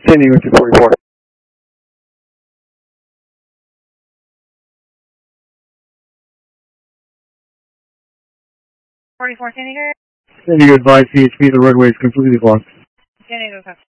San Diego 244. 44 San Diego. San Diego advised CHP the runway is completely blocked. San Diego,